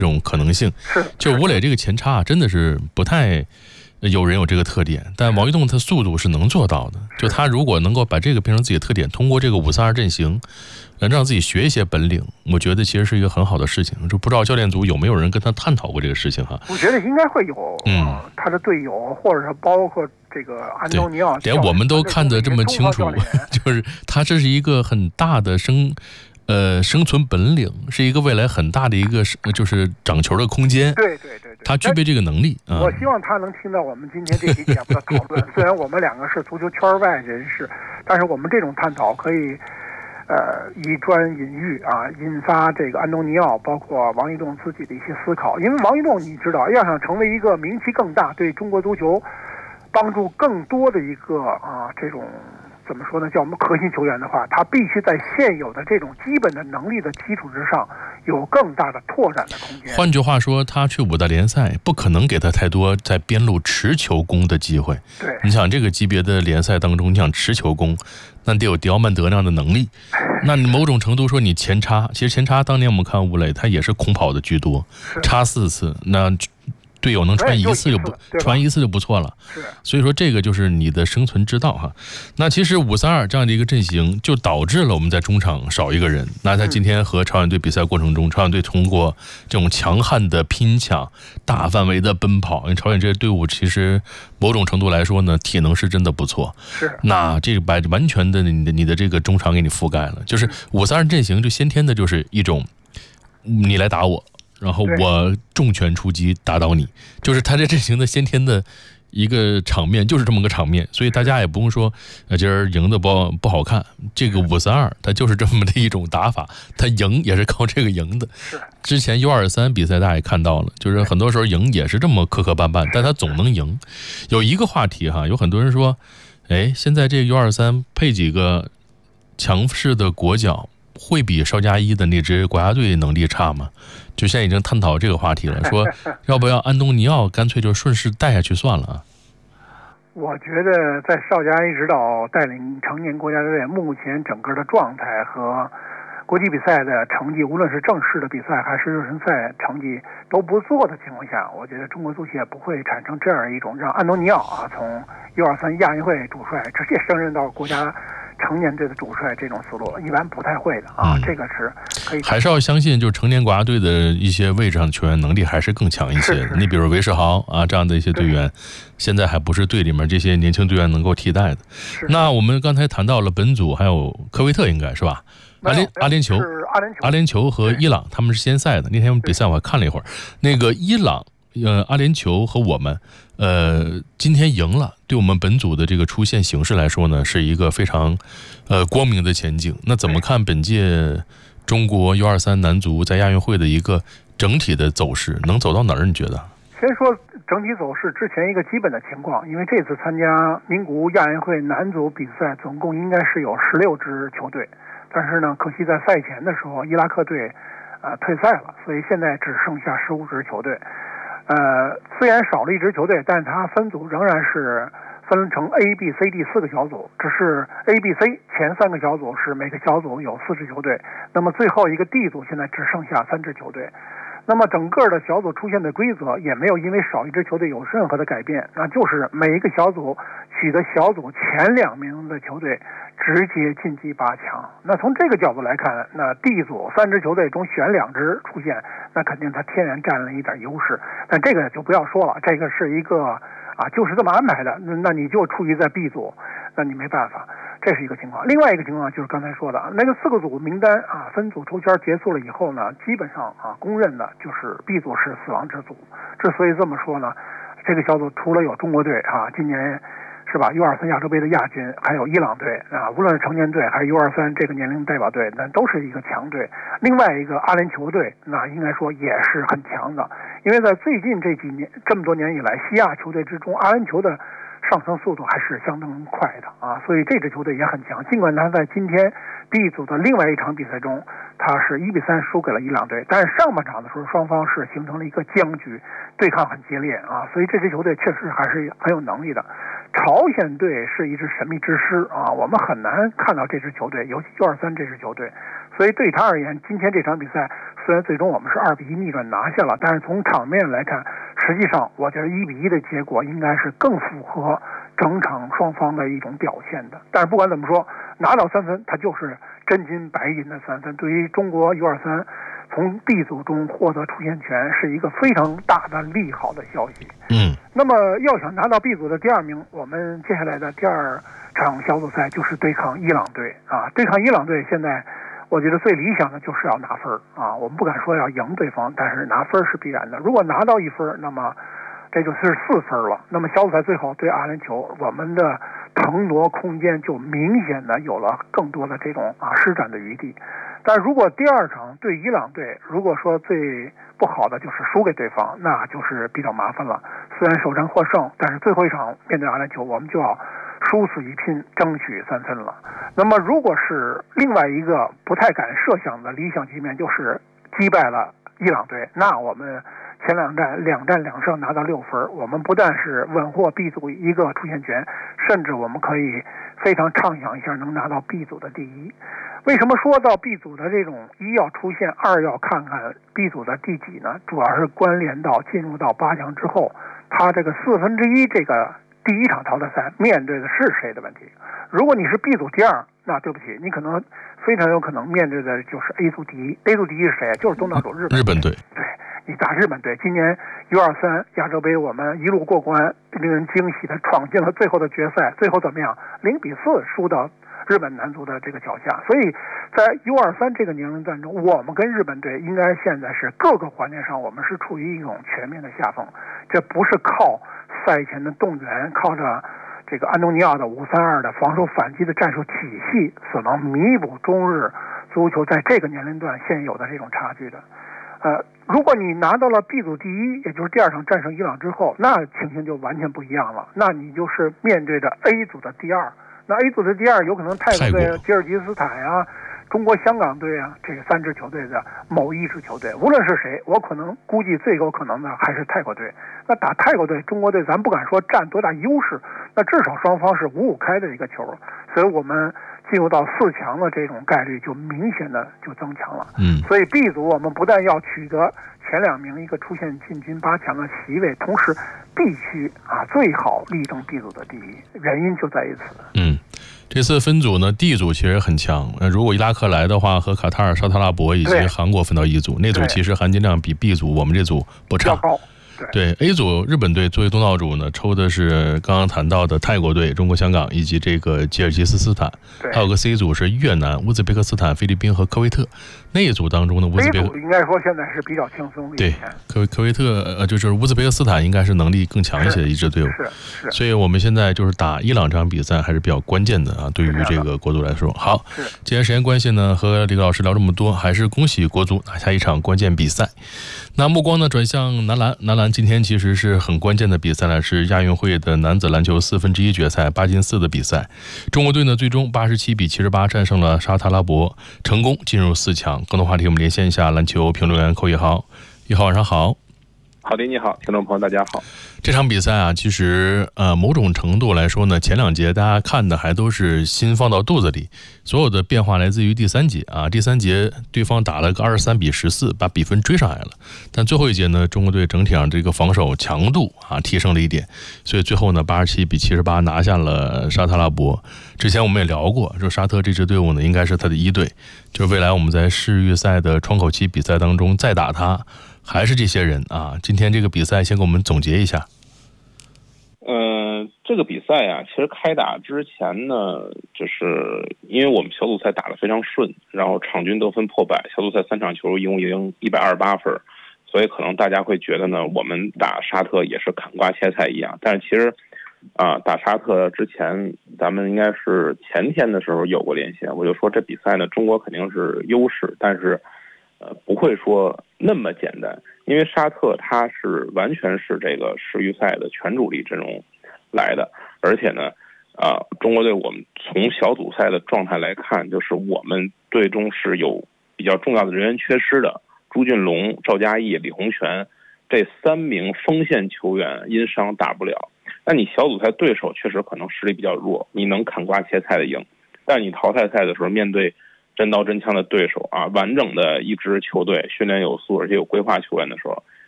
这种可能性。就吴磊这个前插真的是不太有人有这个特点，但王玉栋他速度是能做到的。就他如果能够把这个变成自己的特点，通过这个5-3-2阵型，让自己学一些本领，我觉得其实是一个很好的事情。就不知道教练组有没有人跟他探讨过这个事情哈？ 我觉得应该会有，他的队友或者是包括这个安东尼奥， 连我们都看得这么清楚，就是他这是一个很大的生存本领，是一个未来很大的一个就是长球的空间。 对， 他具备这个能力。 我希望他能听到我们今天这期节目的讨论。虽然我们两个是足球圈外人士，但是我们这种探讨可以以专引喻引发这个安东尼奥包括王玉栋自己的一些思考。因为王玉栋你知道，要想成为一个名气更大、对中国足球帮助更多的一个这种怎么说呢，叫我们核心球员的话，他必须在现有的这种基本的能力的基础之上有更大的拓展的空间。 换句话说，他去5大联赛不可能给他太多在边路持球攻的机会。 对， 你想这个级别的联赛当中，你想持球攻，那得有迪奥曼德那样的能力。那你某种程度说你前插，其实前插当年我们看吴磊，他也是空跑的居多，插4次，那队友能传一次就不错了。所以说这个就是你的生存之道哈。那其实5-3-2这样的一个阵型就导致了我们在中场少一个人。那在今天和朝鲜队比赛过程中，朝鲜队通过这种强悍的拼抢、大范围的奔跑，因为朝鲜这个队伍其实某种程度来说呢，体能是真的不错。那这个完全的你的这个中场给你覆盖了，就是5-3-2阵型就先天的就是一种你来打我，然后我重拳出击打倒你，就是他这阵型的先天的一个场面，就是这么个场面。所以大家也不用说今儿赢的不好看，这个5-3-2它就是这么的一种打法，他赢也是靠这个赢的。之前U23比赛大家也看到了，就是很多时候赢也是这么磕磕绊绊，但他总能赢。有一个话题哈，有很多人说，现在这个U23配几个强势的国脚会比邵佳一的那支国家队能力差吗？就现在已经探讨这个话题了，说要不要安东尼奥干脆就顺势带下去算了啊？ 我觉得在邵佳一指导带领成年国家队目前整个的状态和国际比赛的成绩，无论是正式的比赛还是热身赛成绩都不错的情况下，我觉得中国足协不会产生这样一种让安东尼奥从U23亚运会主帅直接升任到国家成年队的主帅，这种思路一般不太会的这个是可以， 还是要相信就是成年国家队的一些位置上的球员能力还是更强一些。你比如韦世豪这样的一些队员，现在还不是队里面这些年轻队员能够替代的。那我们刚才谈到了本组还有科威特，应该是吧？阿联酋和伊朗他们是先赛的。那天比赛我还看了一会儿，那个伊朗阿联酋和我们今天赢了，对我们本组的这个出线形势来说呢，是一个非常光明的前景。那怎么看本届中国 U23 男足在亚运会的一个整体的走势，能走到哪儿？你觉得？ 先说整体走势之前一个基本的情况，因为这次参加名古屋亚运会男足比赛总共应该是有16支球队，但是呢，可惜在赛前的时候伊拉克队退赛了，所以现在只剩下15支球队。虽然少了一支球队，但它分组仍然是分成 A、B、C、D 4个小组，只是 A、B、C 前3个小组是每个小组有4支球队，那么最后一个 D 组现在只剩下3支球队。那么整个的小组出现的规则也没有因为少一支球队有任何的改变，那就是每一个小组取得小组前2名的球队直接晋级8强。那从这个角度来看，那 D 组3支球队中选2支出现，那肯定他天然占了一点优势。但这个就不要说了，这个是一个就是这么安排的，那你就处于在 B 组，那你没办法，这是一个情况。另外一个情况就是刚才说的那个4个组名单分组抽签结束了以后呢，基本上公认的就是 B 组是死亡之组。之所以这么说呢，这个小组除了有中国队今年是吧 U23 亚洲杯的亚军，还有伊朗队无论是成年队还是 U23 这个年龄代表队，那都是一个强队。另外一个阿联酋队，那应该说也是很强的，因为在最近这么多年以来，西亚球队之中，阿联酋的上升速度还是相当快的所以这支球队也很强。尽管他在今天 B 组的另外一场比赛中，他是1-3输给了伊朗队，但是上半场的时候双方是形成了一个僵局，对抗很激烈所以这支球队确实还是很有能力的。朝鲜队是一支神秘之师我们很难看到这支球队，尤其U23这支球队所以对他而言，今天这场比赛虽然最终我们是2-1逆转拿下了，但是从场面来看，实际上我觉得1-1的结果应该是更符合整场双方的一种表现的。但是不管怎么说，拿到3分，它就是真金白银的3分，对于中国 U23 从 B 组中获得出线权是一个非常大的利好的消息。那么要想拿到 B 组的第2名，我们接下来的第2场小组赛就是对抗伊朗队啊。对抗伊朗队，现在我觉得最理想的就是要拿分啊。我们不敢说要赢对方，但是拿分是必然的。如果拿到1分，那么这就是4分了。那么小组赛最后对阿联酋，我们的腾挪空间就明显的有了更多的这种施展的余地。但如果第2场对伊朗队，如果说最不好的就是输给对方，那就是比较麻烦了。虽然首战获胜，但是最后一场面对阿联酋，我们就要殊死一拼，争取3分了。那么如果是另外一个不太敢设想的理想局面，就是击败了伊朗队，那我们前2战2战2胜拿到6分，我们不但是稳获 B 组一个出线权，甚至我们可以非常畅想一下能拿到 B 组的第1。为什么说到 B 组的这种1要出线，2要看看 B 组的第几呢？主要是关联到进入到8强之后，他这个1/4这个第1场淘汰赛面对的是谁的问题。如果你是 B 组第2，那对不起，你可能非常有可能面对的就是 A 组第1。A 组第1是谁？就是东道主日本队。 对，你打日本队，今年 U23 亚洲杯我们一路过关，令人惊喜的闯进了最后的决赛，最后怎么样？0-4输到日本男足的这个脚下。所以在 U23 这个年龄段中，我们跟日本队应该现在是各个环节上我们是处于一种全面的下风，这不是靠赛前的动员，靠着这个安东尼奥的5-3-2的防守反击的战术体系所能弥补中日足球在这个年龄段现有的这种差距的。如果你拿到了 B 组第1，也就是第2场战胜伊朗之后，那情形就完全不一样了。那你就是面对着 A 组的第2，那 A 组的第2有可能泰国队、吉尔吉斯斯坦啊、中国香港队啊，这3支球队的某一支球队，无论是谁，我可能估计最有可能的还是泰国队。那打泰国队、中国队，咱不敢说占多大优势，那至少双方是5-5开的一个球，所以我们进入到4强的这种概率就明显的就增强了。所以 B 组我们不但要取得前2名一个出现进军8强的席位，同时必须最好力争 B 组的第1，原因就在于此。 这次分组呢 ，D 组其实很强。如果伊拉克来的话，和卡塔尔、沙特阿拉伯以及韩国分到一组，那组其实含金量比 B 组我们这组不差。对 A 组，日本队作为东道主呢，抽的是刚刚谈到的泰国队、中国香港以及这个吉尔吉斯斯坦，还有个 C 组是越南、乌兹别克斯坦、菲律宾和科威特。那一组当中呢，乌兹别克应该说现在是比较轻松的。 对，科威特就是乌兹别克斯坦应该是能力更强一些的一支队伍。 是。 所以我们现在就是打伊朗这场比赛还是比较关键的啊，对于这个国足来说。好，既然时间关系呢，和李老师聊这么多，还是恭喜国足拿下一场关键比赛。那目光呢转向男篮，男篮今天其实是很关键的比赛了，是亚运会的男子篮球1/4决赛8进4的比赛。中国队呢最终87-78战胜了沙特阿拉伯，成功进入4强。更多话题我们连线一下篮球评论员寇一豪。一豪晚上好。 好的，你好，听众朋友大家好。 这场比赛啊，其实某种程度来说呢，前2节大家看的还都是心放到肚子里，所有的变化来自于第3节啊。第3节对方打了个23-14，把比分追上来了。但最后一节呢，中国队整体上这个防守强度提升了一点，所以最后呢87-78拿下了沙特阿拉伯。之前我们也聊过，说沙特这支队伍呢应该是他的1队，就是未来我们在世预赛的窗口期比赛当中再打他。还是这些人啊！今天这个比赛先给我们总结一下。 这个比赛啊，其实开打之前呢，就是因为我们小组赛打得非常顺，然后场均得分破100，小组赛3场球一共赢128分，所以可能大家会觉得呢，我们打沙特也是砍瓜切菜一样。但是其实打沙特之前，咱们应该是前天的时候有过连线，我就说这比赛呢，中国肯定是优势，但是不会说那么简单，因为沙特它是完全是这个世预赛的全主力阵容来的，而且呢，中国队我们从小组赛的状态来看，就是我们队中是有比较重要的人员缺失的，朱俊龙、赵嘉译、李洪权这3名锋线球员因伤打不了。那你小组赛对手确实可能实力比较弱，你能砍瓜切菜的赢，但你淘汰赛的时候面对真刀真枪的对手啊，完整的一支球队训练有素而且有规划球员的时候，